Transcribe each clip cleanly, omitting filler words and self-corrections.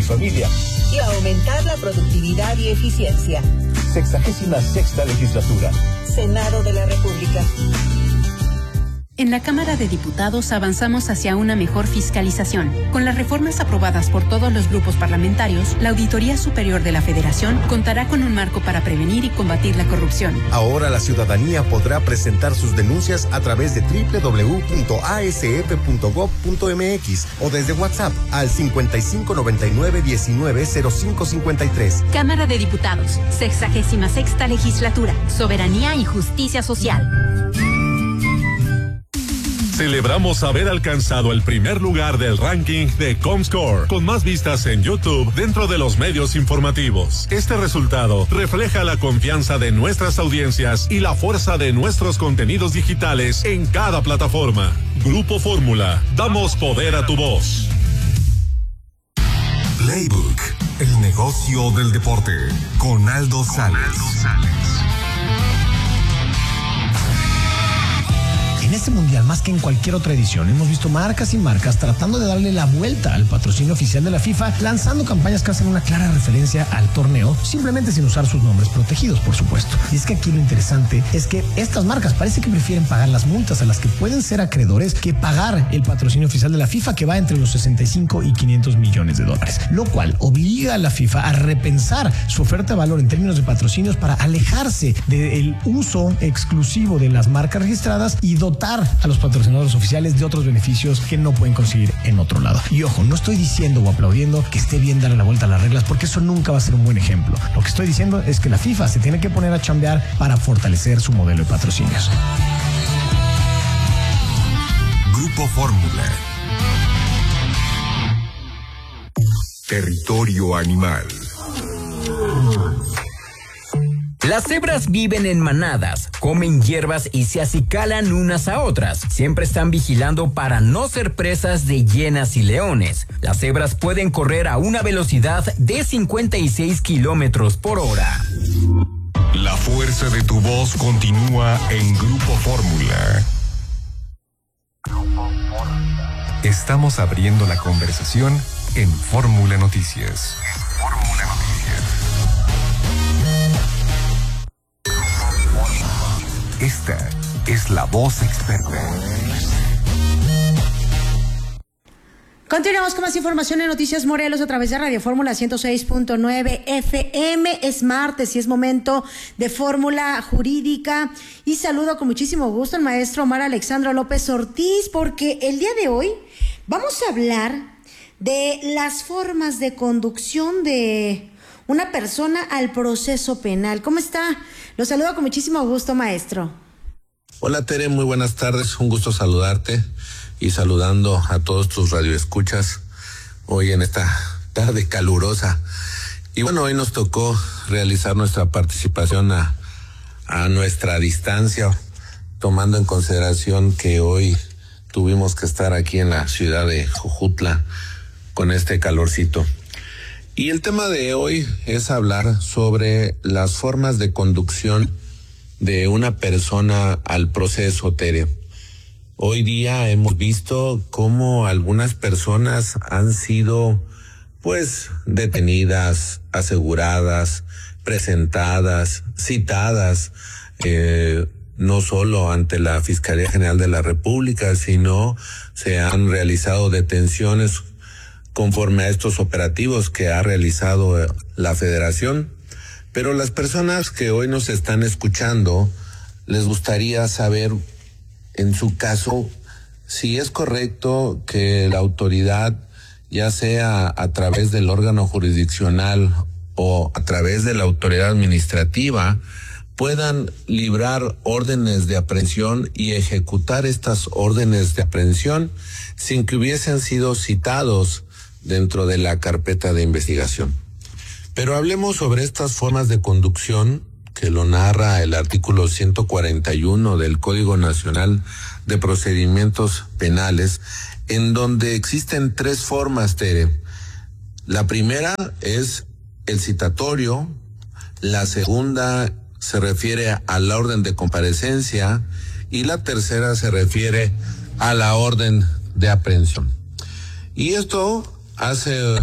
familia. Y aumentar la productividad y eficiencia. 66ª legislatura. Senado de la República. En la Cámara de Diputados avanzamos hacia una mejor fiscalización. Con las reformas aprobadas por todos los grupos parlamentarios, la Auditoría Superior de la Federación contará con un marco para prevenir y combatir la corrupción. Ahora la ciudadanía podrá presentar sus denuncias a través de www.asf.gov.mx o desde WhatsApp al 5599-190553. Cámara de Diputados, 66ª Legislatura, Soberanía y Justicia Social. Celebramos haber alcanzado el primer lugar del ranking de Comscore, con más vistas en YouTube dentro de los medios informativos. Este resultado refleja la confianza de nuestras audiencias y la fuerza de nuestros contenidos digitales en cada plataforma. Grupo Fórmula, damos poder a tu voz. Playbook, el negocio del deporte, con Aldo Sales. En este mundial, más que en cualquier otra edición, hemos visto marcas y marcas tratando de darle la vuelta al patrocinio oficial de la FIFA, lanzando campañas que hacen una clara referencia al torneo, simplemente sin usar sus nombres protegidos, por supuesto. Y es que aquí lo interesante es que estas marcas parece que prefieren pagar las multas a las que pueden ser acreedores que pagar el patrocinio oficial de la FIFA, que va entre los 65 y 500 millones de dólares, lo cual obliga a la FIFA a repensar su oferta de valor en términos de patrocinios para alejarse del uso exclusivo de las marcas registradas y dotar a los patrocinadores oficiales de otros beneficios que no pueden conseguir en otro lado. Y ojo, no estoy diciendo o aplaudiendo que esté bien darle la vuelta a las reglas, porque eso nunca va a ser un buen ejemplo. Lo que estoy diciendo es que la FIFA se tiene que poner a chambear para fortalecer su modelo de patrocinios. Grupo Fórmula. Territorio animal. Las cebras viven en manadas, comen hierbas y se acicalan unas a otras. Siempre están vigilando para no ser presas de hienas y leones. Las cebras pueden correr a una velocidad de 56 kilómetros por hora. La fuerza de tu voz continúa en Grupo Fórmula. Estamos abriendo la conversación en Fórmula Noticias. Esta es la voz experta. Continuamos con más información en Noticias Morelos a través de Radio Fórmula 106.9 FM. Es martes y es momento de Fórmula Jurídica. Y saludo con muchísimo gusto al maestro Omar Alexandro López Ortiz, porque el día de hoy vamos a hablar de las formas de conducción de una persona al proceso penal. ¿Cómo está? Lo saludo con muchísimo gusto, maestro. Hola, Tere, muy buenas tardes. Un gusto saludarte y saludando a todos tus radioescuchas hoy en esta tarde calurosa. Y bueno, hoy nos tocó realizar nuestra participación a nuestra distancia, tomando en consideración que hoy tuvimos que estar aquí en la ciudad de Jojutla con este calorcito. Y el tema de hoy es hablar sobre las formas de conducción de una persona al proceso, Tere. Hoy día hemos visto cómo algunas personas han sido, detenidas, aseguradas, presentadas, citadas, no solo ante la Fiscalía General de la República, sino se han realizado detenciones conforme a estos operativos que ha realizado la Federación. Pero las personas que hoy nos están escuchando, les gustaría saber, en su caso, si es correcto que la autoridad, ya sea a través del órgano jurisdiccional o a través de la autoridad administrativa, puedan librar órdenes de aprehensión y ejecutar estas órdenes de aprehensión sin que hubiesen sido citados dentro de la carpeta de investigación. Pero hablemos sobre estas formas de conducción que lo narra el artículo 141 del Código Nacional de Procedimientos Penales, en donde existen tres formas, Tere. La primera es el citatorio, la segunda se refiere a la orden de comparecencia y la tercera se refiere a la orden de aprehensión. Y esto hace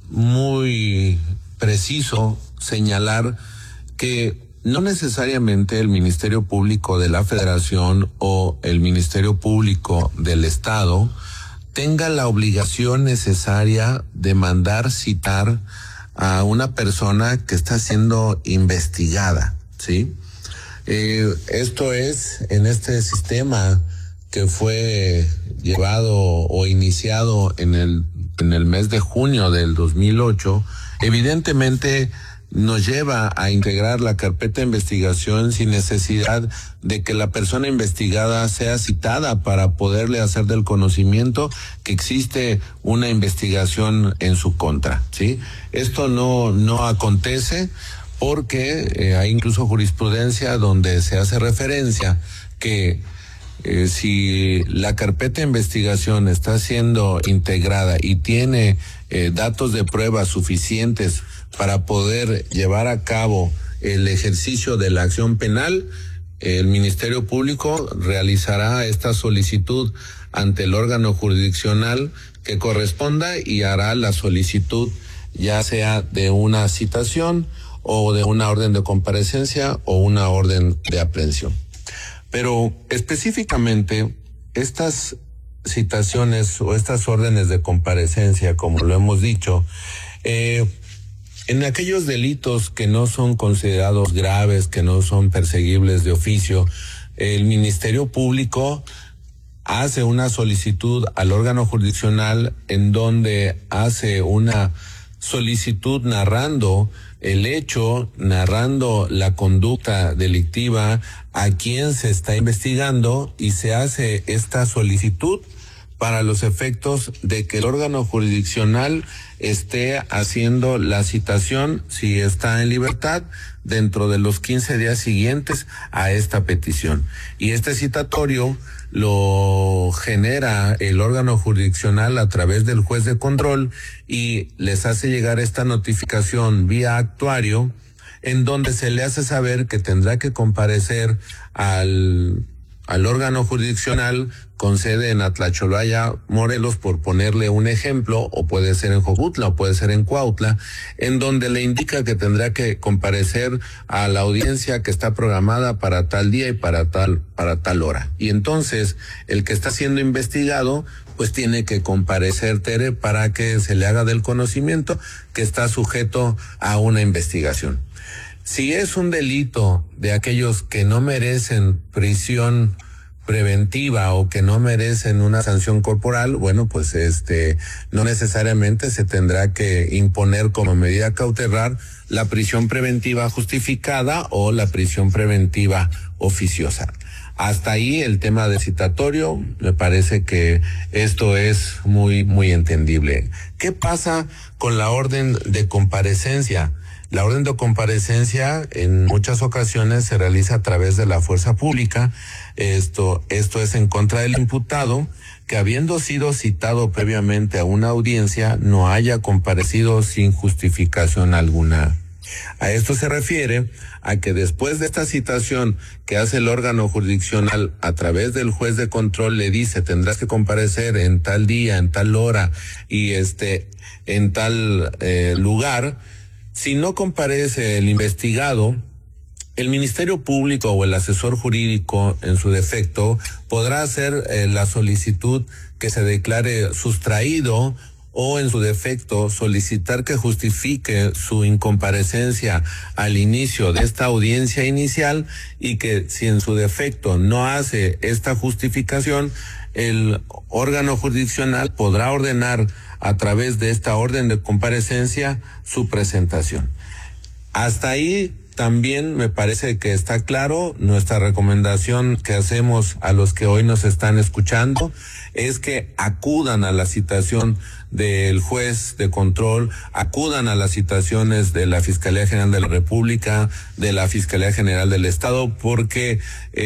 muy preciso señalar que no necesariamente el Ministerio Público de la Federación o el Ministerio Público del Estado tenga la obligación necesaria de mandar citar a una persona que está siendo investigada, ¿sí? Esto es, en este sistema que fue llevado o iniciado en el mes de junio del 2008, evidentemente nos lleva a integrar la carpeta de investigación sin necesidad de que la persona investigada sea citada para poderle hacer del conocimiento que existe una investigación en su contra, ¿sí? Esto no acontece porque hay incluso jurisprudencia donde se hace referencia que si la carpeta de investigación está siendo integrada y tiene datos de prueba suficientes para poder llevar a cabo el ejercicio de la acción penal, el Ministerio Público realizará esta solicitud ante el órgano jurisdiccional que corresponda y hará la solicitud ya sea de una citación o de una orden de comparecencia o una orden de aprehensión. Pero específicamente estas citaciones o estas órdenes de comparecencia, como lo hemos dicho, en aquellos delitos que no son considerados graves, que no son perseguibles de oficio, el Ministerio Público hace una solicitud al órgano jurisdiccional en donde hace una solicitud narrando el hecho, narrando la conducta delictiva a quien se está investigando, y se hace esta solicitud para los efectos de que el órgano jurisdiccional esté haciendo la citación, si está en libertad, dentro de los 15 días siguientes a esta petición. Y este citatorio lo genera el órgano jurisdiccional a través del juez de control y les hace llegar esta notificación vía actuario, en donde se le hace saber que tendrá que comparecer al órgano jurisdiccional con sede en Atlacholaya, Morelos, por ponerle un ejemplo, o puede ser en Jojutla, o puede ser en Cuautla, en donde le indica que tendrá que comparecer a la audiencia que está programada para tal día y para tal hora. Y entonces, el que está siendo investigado, pues tiene que comparecer, Tere, para que se le haga del conocimiento que está sujeto a una investigación. Si es un delito de aquellos que no merecen prisión preventiva o que no merecen una sanción corporal, bueno, pues no necesariamente se tendrá que imponer como medida cautelar la prisión preventiva justificada o la prisión preventiva oficiosa. Hasta ahí el tema de citatorio, me parece que esto es muy, muy entendible. ¿Qué pasa con la orden de comparecencia? La orden de comparecencia en muchas ocasiones se realiza a través de la fuerza pública. Esto es en contra del imputado que, habiendo sido citado previamente a una audiencia, no haya comparecido sin justificación alguna. A esto se refiere a que después de esta citación que hace el órgano jurisdiccional a través del juez de control, le dice tendrás que comparecer en tal día, en tal hora y en tal lugar. Si no comparece el investigado, el Ministerio Público o el asesor jurídico, en su defecto, podrá hacer la solicitud que se declare sustraído, o en su defecto solicitar que justifique su incomparecencia al inicio de esta audiencia inicial, y que si en su defecto no hace esta justificación, el órgano jurisdiccional podrá ordenar a través de esta orden de comparecencia su presentación. Hasta ahí también me parece que está claro. Nuestra recomendación que hacemos a los que hoy nos están escuchando es que acudan a la citación del juez de control, acudan a las citaciones de la Fiscalía General de la República, de la Fiscalía General del Estado, porque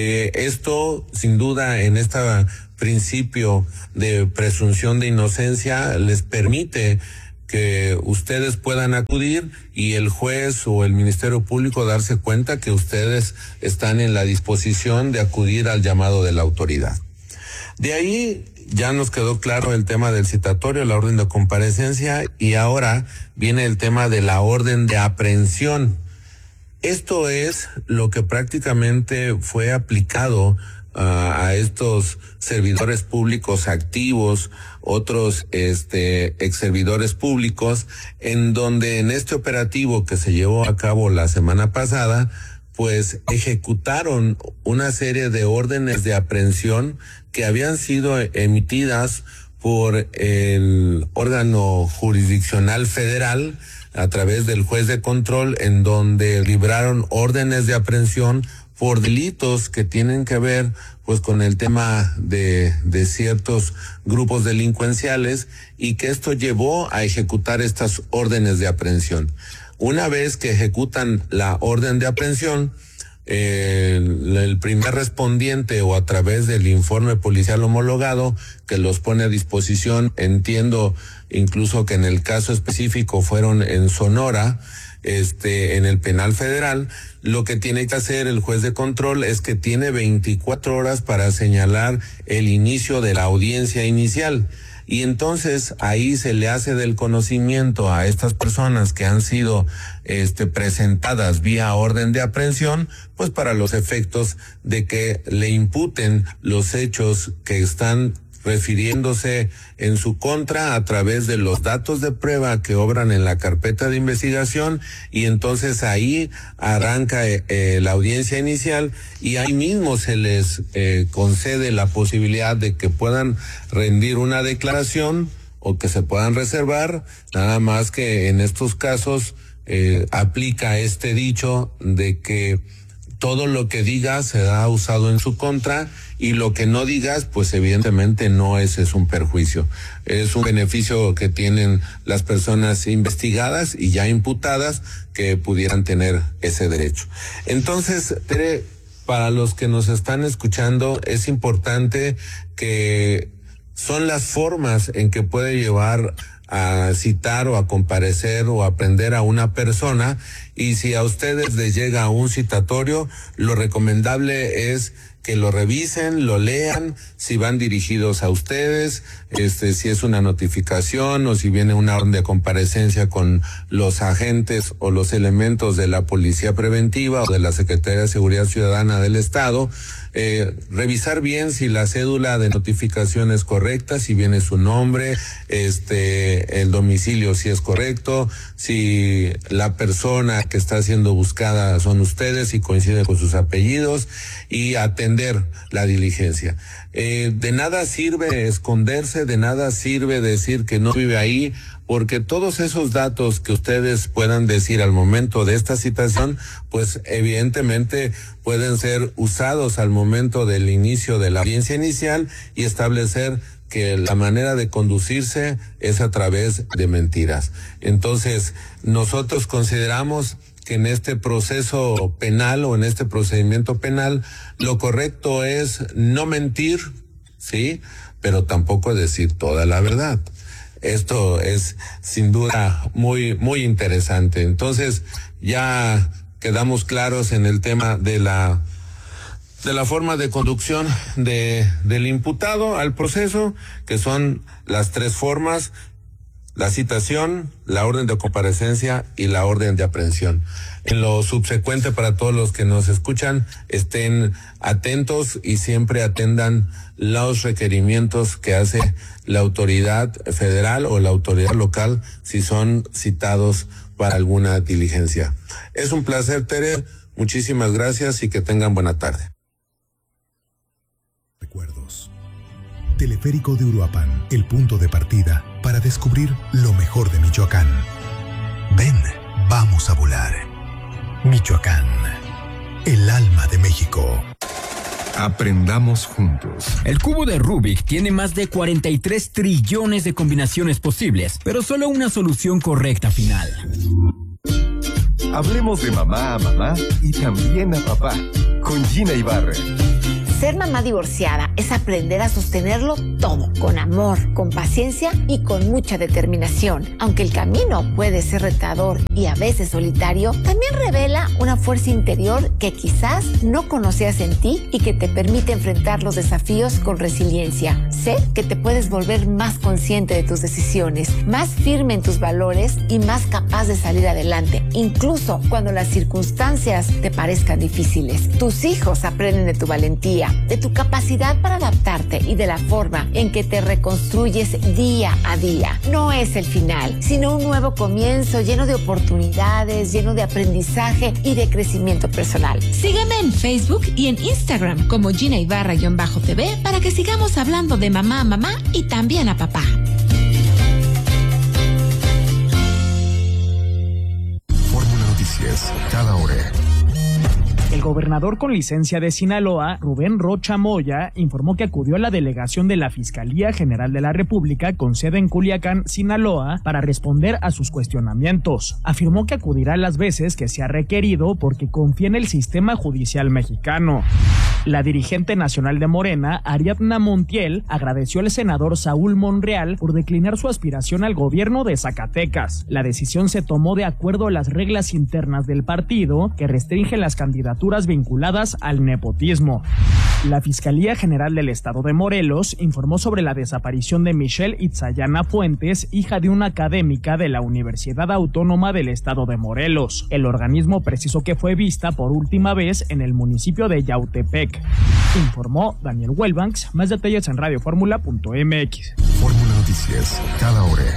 esto, sin duda, en este principio de presunción de inocencia, les permite que ustedes puedan acudir y el juez o el Ministerio Público darse cuenta que ustedes están en la disposición de acudir al llamado de la autoridad. De ahí ya nos quedó claro el tema del citatorio, la orden de comparecencia, y ahora viene el tema de la orden de aprehensión. Esto es lo que prácticamente fue aplicado a estos servidores públicos activos, otros ex servidores públicos, en donde en este operativo que se llevó a cabo la semana pasada, pues ejecutaron una serie de órdenes de aprehensión que habían sido emitidas por el órgano jurisdiccional federal a través del juez de control, en donde libraron órdenes de aprehensión por delitos que tienen que ver pues con el tema de ciertos grupos delincuenciales, y que esto llevó a ejecutar estas órdenes de aprehensión. Una vez que ejecutan la orden de aprehensión, el primer respondiente, o a través del informe policial homologado que los pone a disposición, entiendo incluso que en el caso específico fueron en Sonora, en el penal federal, lo que tiene que hacer el juez de control es que tiene 24 horas para señalar el inicio de la audiencia inicial. Y entonces ahí se le hace del conocimiento a estas personas que han sido presentadas vía orden de aprehensión, pues para los efectos de que le imputen los hechos que están refiriéndose en su contra a través de los datos de prueba que obran en la carpeta de investigación, y entonces ahí arranca la audiencia inicial, y ahí mismo se les concede la posibilidad de que puedan rendir una declaración o que se puedan reservar, nada más que en estos casos aplica este dicho de que todo lo que digas será usado en su contra, y lo que no digas, pues evidentemente no es un perjuicio. Es un beneficio que tienen las personas investigadas y ya imputadas que pudieran tener ese derecho. Entonces, Tere, para los que nos están escuchando, es importante que son las formas en que puede llevar a citar o a comparecer o a aprender a una persona, y si a ustedes les llega un citatorio, lo recomendable es que lo revisen, lo lean, si van dirigidos a ustedes, si es una notificación o si viene una orden de comparecencia con los agentes o los elementos de la Policía Preventiva o de la Secretaría de Seguridad Ciudadana del Estado, revisar bien si la cédula de notificación es correcta, si viene su nombre, el domicilio si es correcto, si la persona que está siendo buscada son ustedes y coincide con sus apellidos, y atender la diligencia. De nada sirve esconderse, de nada sirve decir que no vive ahí, porque todos esos datos que ustedes puedan decir al momento de esta citación, pues evidentemente pueden ser usados al momento del inicio de la audiencia inicial y establecer que la manera de conducirse es a través de mentiras. Entonces, nosotros consideramos que en este proceso penal o en este procedimiento penal, lo correcto es no mentir, ¿sí? Pero tampoco decir toda la verdad. Esto es sin duda muy, muy interesante. Entonces, ya quedamos claros en el tema de la forma de conducción del imputado al proceso, que son las tres formas: la citación, la orden de comparecencia y la orden de aprehensión. En lo subsecuente, para todos los que nos escuchan, estén atentos y siempre atendan los requerimientos que hace la autoridad federal o la autoridad local si son citados para alguna diligencia. Es un placer, Tere. Muchísimas gracias y que tengan buena tarde. Recuerdos. Teleférico de Uruapan, el punto de partida para descubrir lo mejor de Michoacán. Ven, vamos a volar. Michoacán, el alma de México. Aprendamos juntos. El cubo de Rubik tiene más de 43 trillones de combinaciones posibles, pero solo una solución correcta final. Hablemos de mamá a mamá y también a papá, con Gina Ibarra. Ser mamá divorciada es aprender a sostenerlo todo, con amor, con paciencia y con mucha determinación. Aunque el camino puede ser retador y a veces solitario, también revela una fuerza interior que quizás no conocías en ti y que te permite enfrentar los desafíos con resiliencia. Sé que te puedes volver más consciente de tus decisiones, más firme en tus valores y más capaz de salir adelante, incluso cuando las circunstancias te parezcan difíciles. Tus hijos aprenden de tu valentía, de tu capacidad para adaptarte y de la forma en que te reconstruyes día a día. No es el final, sino un nuevo comienzo lleno de oportunidades, lleno de aprendizaje y de crecimiento personal. Sígueme en Facebook y en Instagram como Gina Ibarra-TV para que sigamos hablando de mamá a mamá y también a papá. Fórmula Noticias, cada hora. El gobernador con licencia de Sinaloa, Rubén Rocha Moya, informó que acudió a la delegación de la Fiscalía General de la República con sede en Culiacán, Sinaloa, para responder a sus cuestionamientos. Afirmó que acudirá las veces que sea requerido porque confía en el sistema judicial mexicano. La dirigente nacional de Morena, Ariadna Montiel, agradeció al senador Saúl Monreal por declinar su aspiración al gobierno de Zacatecas. La decisión se tomó de acuerdo a las reglas internas del partido que restringen las candidaturas vinculadas al nepotismo. La Fiscalía General del Estado de Morelos informó sobre la desaparición de Michelle Itzayana Fuentes, hija de una académica de la Universidad Autónoma del Estado de Morelos. El organismo precisó que fue vista por última vez en el municipio de Yautepec. Informó Daniel Huelbanks. Más detalles en radioformula.mx. Fórmula Noticias, cada hora.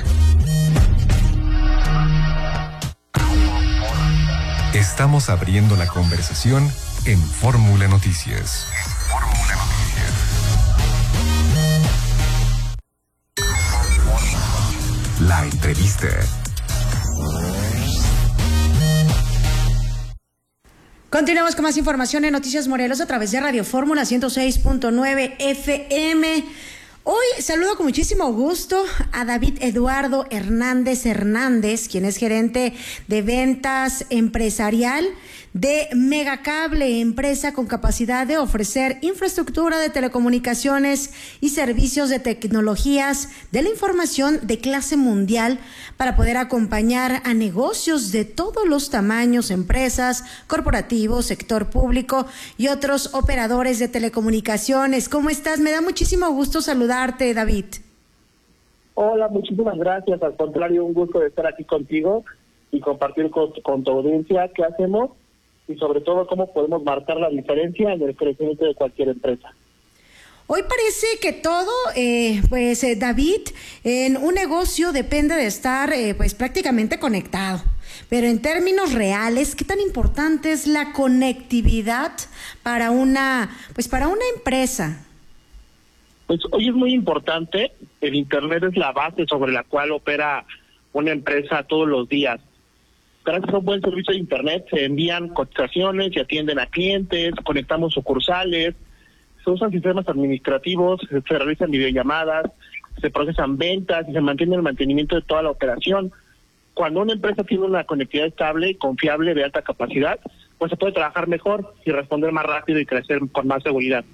Estamos abriendo la conversación en Fórmula Noticias. La entrevista. Continuamos con más información en Noticias Morelos a través de Radio Fórmula 106.9 FM. Hoy saludo con muchísimo gusto a David Eduardo Hernández, quien es gerente de ventas empresarial de Megacable, empresa con capacidad de ofrecer infraestructura de telecomunicaciones y servicios de tecnologías de la información de clase mundial para poder acompañar a negocios de todos los tamaños, empresas, corporativos, sector público y otros operadores de telecomunicaciones. ¿Cómo estás? Me da muchísimo gusto saludarte, David. Hola, muchísimas gracias. Al contrario, un gusto de estar aquí contigo y compartir con tu audiencia qué hacemos y sobre todo cómo podemos marcar la diferencia en el crecimiento de cualquier empresa. Hoy parece que todo, David, en un negocio depende de estar pues prácticamente conectado. Pero en términos reales, ¿qué tan importante es la conectividad para una empresa? Pues hoy es muy importante. El Internet es la base sobre la cual opera una empresa todos los días. Gracias a un buen servicio de Internet se envían cotizaciones, se atienden a clientes, conectamos sucursales, se usan sistemas administrativos, se realizan videollamadas, se procesan ventas y se mantiene el mantenimiento de toda la operación. Cuando una empresa tiene una conectividad estable, confiable, de alta capacidad, pues se puede trabajar mejor y responder más rápido y crecer con más seguridad.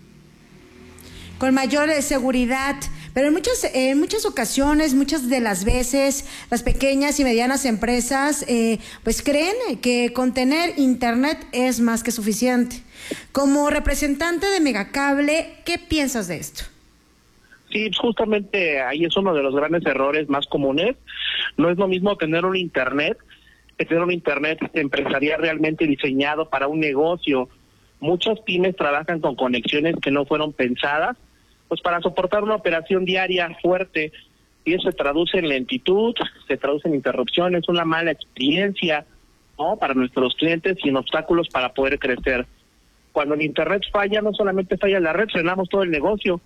Con mayor seguridad, pero en muchas ocasiones, muchas de las veces, las pequeñas y medianas empresas pues creen que con tener Internet es más que suficiente. Como representante de Megacable, ¿qué piensas de esto? Sí, justamente ahí es uno de los grandes errores más comunes. No es lo mismo tener un Internet que tener un Internet empresarial realmente diseñado para un negocio. Muchas pymes trabajan con conexiones que no fueron pensadas pues para soportar una operación diaria fuerte, y eso se traduce en lentitud, se traduce en interrupciones, una mala experiencia, ¿no?, para nuestros clientes y en obstáculos para poder crecer. Cuando el Internet falla, no solamente falla la red, frenamos todo el negocio.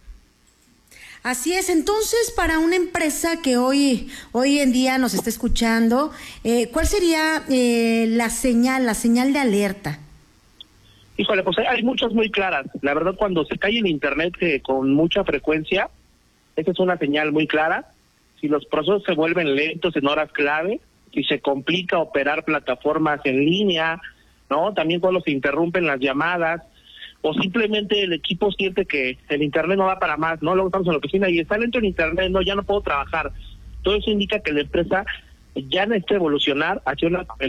Así es. Entonces, para una empresa que hoy en día nos está escuchando, ¿cuál sería la señal de alerta? Híjole, pues hay muchas muy claras. La verdad, cuando se cae el Internet con mucha frecuencia, esa es una señal muy clara. Si los procesos se vuelven lentos en horas clave, si se complica operar plataformas en línea, ¿no? También cuando se interrumpen las llamadas, o simplemente el equipo siente que el internet no va para más, ¿no? Luego estamos en la oficina y está lento en internet, no, ya no puedo trabajar. Todo eso indica que la empresa ya necesita evolucionar hacia una